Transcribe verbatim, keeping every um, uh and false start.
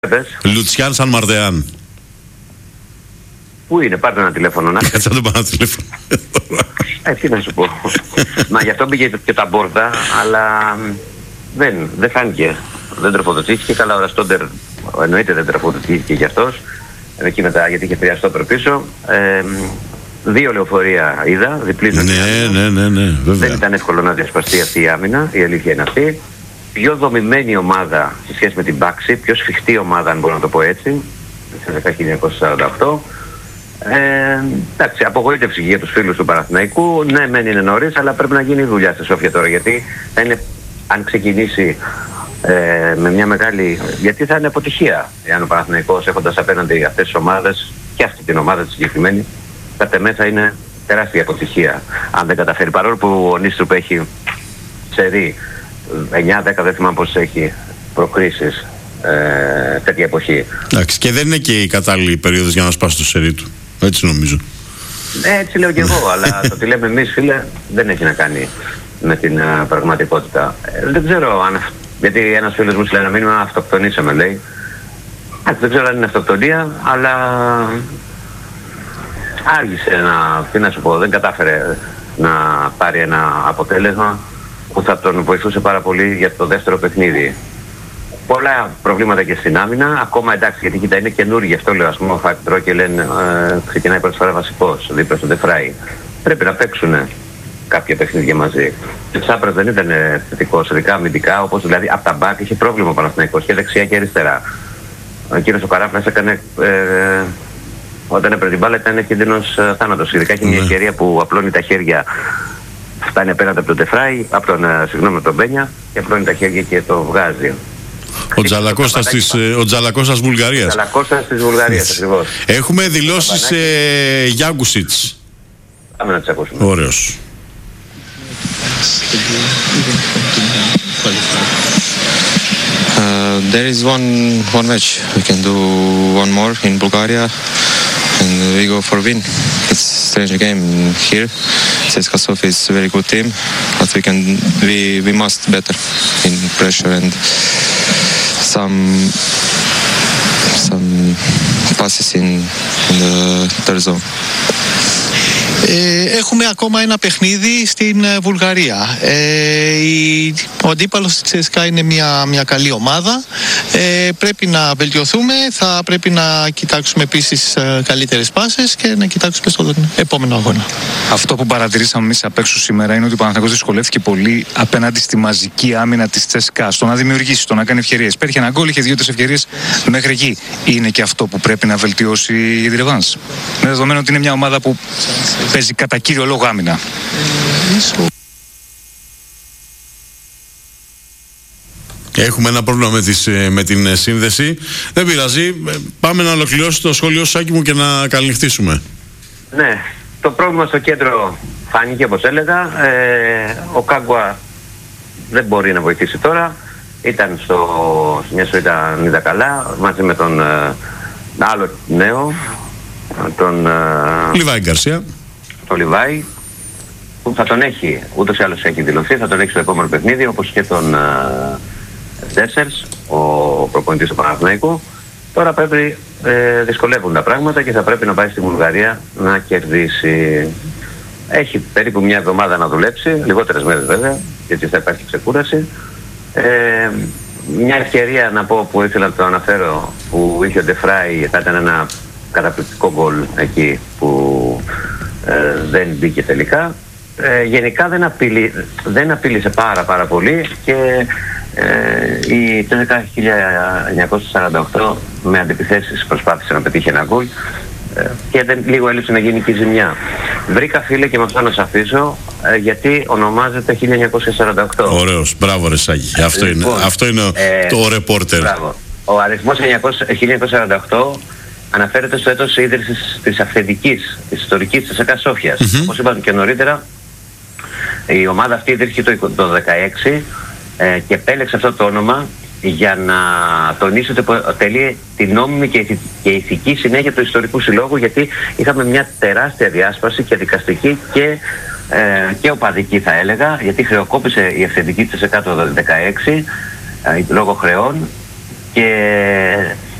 Λουτσιάν Σαν Μαρδεάν. Πού είναι, πάρτε ένα τηλέφωνο να. Κάτσε να το πάρω ένα τηλέφωνο. Ε, τι να σου πω. Μα γι' αυτό πήγε και τα μπόρδα, αλλά δεν, δεν φάνηκε. Δεν τροφοδοτήθηκε. Καλά, ο Ραστόντερ εννοείται δεν τροφοδοτήθηκε γι' αυτός. Εκεί μετά, γιατί είχε τριαστόπερ πίσω. Ε, δύο λεωφορεία είδα, διπλή ζωή. Ναι, ναι, ναι, ναι, βέβαια. Δεν ήταν εύκολο να διασπαστεί αυτή η άμυνα, η αλήθεια είναι αυτή. Πιο δομημένη ομάδα σε σχέση με την Πάξη, πιο σφιχτή ομάδα, αν μπορώ να το πω έτσι, σε χίλια εννιακόσια σαράντα οκτώ. Ε, εντάξει, απογοήτευση για τους φίλους του Παναθηναϊκού. Ναι, μεν είναι νωρίς, αλλά πρέπει να γίνει δουλειά στη Σόφια τώρα. Γιατί θα είναι, αν ξεκινήσει ε, με μια μεγάλη. Γιατί θα είναι αποτυχία. Εάν ο Παναθηναϊκός έχοντας απέναντι αυτές τις ομάδες και αυτή την ομάδα τη συγκεκριμένη, κατά μέσα είναι τεράστια αποτυχία. Αν δεν καταφέρει, παρόλο που ο Νίστρουπ έχει σερί εννιά δέκα, δεν θυμάμαι πώς έχει προκρίσεις ε, τέτοια εποχή. Εντάξει, και δεν είναι και η κατάλληλη περίοδος για να σπάσει το σερί του. Έτσι νομίζω. Ε, έτσι λέω και εγώ, αλλά το τι λέμε εμείς, φίλε, δεν έχει να κάνει με την uh, πραγματικότητα. Ε, δεν ξέρω αν. Γιατί ένας φίλος μου στείλε ένα μήνυμα, αυτοκτονήσαμε, λέει. Ε, δεν ξέρω αν είναι αυτοκτονία, αλλά άργησε να. Τι να σου πω, δεν κατάφερε να πάρει ένα αποτέλεσμα που θα τον βοηθούσε πάρα πολύ για το δεύτερο παιχνίδι. Πολλά προβλήματα και στην άμυνα, ακόμα εντάξει, γιατί κοίτα είναι καινούργιο, γι' αυτό λέω, ας πούμε ο Φακτρό και λένε ε, ξεκινάει πρώτη φορά βασικός δίπλα στον Ντεφράι. Πρέπει να παίξουν κάποια παιχνίδια μαζί. Ο Τσάπρας δεν ήταν θετικός, ειδικά αμυντικά, όπως δηλαδή από τα μπακ είχε πρόβλημα ο Παναθηναϊκός και δεξιά και αριστερά. Ο κύριος ο Καράφλας έκανε, ε, όταν έπαιρνε την μπάλα ήταν κίνδυνος ε, θάνατος, ειδικά έχει μια ευκαιρία που απλώνει τα χέρια. Φτάνει απέναντι από τον Τεφράι, από τον, συγγνώμη, από τον Μπένια και απλώνει τα χέρια και το βγάζει. Ο Τζαλακώστας της, της Βουλγαρίας. Ο Τζαλακώστας της Βουλγαρίας, ακριβώς. Έχουμε δηλώσεις ε, Γιάγκουσιτς. Πάμε να τις ακούσουμε. Ωραίος. Uh, there is one one match. We can do one more in Bulgaria, and we go for win. It's a strange game here. C S K A Sofia is a very good team, but we can we we must better in pressure and some some passes in, in the third zone. Ε, έχουμε ακόμα ένα παιχνίδι στην ε, Βουλγαρία. Ε, η, ο αντίπαλος της ЦΣΚΑ είναι μια, μια καλή ομάδα. Ε, πρέπει να βελτιωθούμε. Θα πρέπει να κοιτάξουμε επίσης ε, καλύτερες πάσες και να κοιτάξουμε στον επόμενο αγώνα. Αυτό που παρατηρήσαμε εμείς απ' έξω σήμερα είναι ότι ο Παναθηναϊκός δυσκολεύτηκε πολύ απέναντι στη μαζική άμυνα της ЦΣΚΑ. Στο να δημιουργήσει, στο να κάνει ευκαιρίες. Πέτυχε ένα γκολ, είχε δύο-τρεις ευκαιρίες μέχρι εκεί. Είναι και αυτό που πρέπει να βελτιώσει η Διρεβάνς. Με δεδομένο ότι είναι μια ομάδα που παίζει κατά κύριο λόγο άμυνα. Έχουμε ένα πρόβλημα με, τις, με την σύνδεση. Δεν πειράζει. Πάμε να ολοκληρώσει το σχόλιο Σάκη μου και να καληνυχτήσουμε. Ναι, το πρόβλημα στο κέντρο φάνηκε όπως έλεγα. Ε, ο Κάγκουα δεν μπορεί να βοηθήσει τώρα. Ήταν στο μια σοίτα είδα καλά μαζί με τον ε, άλλο νέο, τον ε, Λιβάη Γκαρσία. Το Λιβάη, που θα τον έχει, ούτως ή άλλως έχει δηλωθεί, θα τον έχει στο επόμενο παιχνίδι, όπως και τον Ντέσσερς, uh, ο προπονητής του Παναθηναϊκού. Τώρα πρέπει, ε, δυσκολεύουν τα πράγματα και θα πρέπει να πάει στη Βουλγαρία να κερδίσει. Έχει περίπου μια εβδομάδα να δουλέψει, λιγότερες μέρες βέβαια, γιατί θα υπάρχει ξεκούραση. Ε, μια ευκαιρία να πω που ήθελα να το αναφέρω, που είχε ο Ντεφράι, θα ήταν ένα καταπληκτικό γκολ εκεί που Ε, δεν μπήκε τελικά. Ε, γενικά δεν, απειλεί, δεν απείλησε πάρα πάρα πολύ και ε, η ΤΣΚΑ χίλια εννιακόσια σαράντα οκτώ με αντιπιθέσεις προσπάθησε να πετύχει ένα γκολ ε, και δεν, λίγο έλειψε να γίνει και η ζημιά. Βρήκα, φίλε, και με αυτό να σας αφήσω ε, γιατί ονομάζεται χίλια εννιακόσια σαράντα οκτώ. Ωραίος, μπράβο ρε Σάκη. Αυτό, λοιπόν, είναι, αυτό είναι ε, το ρεπόρτερ. Ο αριθμός χίλια εννιακόσια σαράντα οκτώ αναφέρεται στο έτος ίδρυσης της αυθεντικής, της ιστορικής της ЦΣΚΑ Σόφιας. Mm-hmm. Όπως είπαμε και νωρίτερα, η ομάδα αυτή ίδρυθηκε το, το δεκαέξι ε, και επέλεξε αυτό το όνομα για να τονίσει ότι αποτελεί την νόμιμη και, ηθι, και ηθική συνέχεια του ιστορικού συλλόγου, γιατί είχαμε μια τεράστια διάσπαση και δικαστική και, ε, και οπαδική, θα έλεγα, γιατί χρεοκόπησε η αυθεντική της ЦΣΚΑ το δεκαέξι ε, λόγω χρεών και